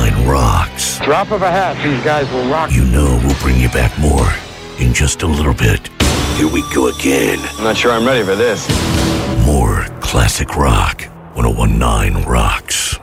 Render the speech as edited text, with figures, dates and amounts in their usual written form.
119 rocks. Drop of a hat, these guys will rock. You know we'll bring you back more in just a little bit. Here we go again. I'm not sure I'm ready for this. More classic rock. 119 rocks.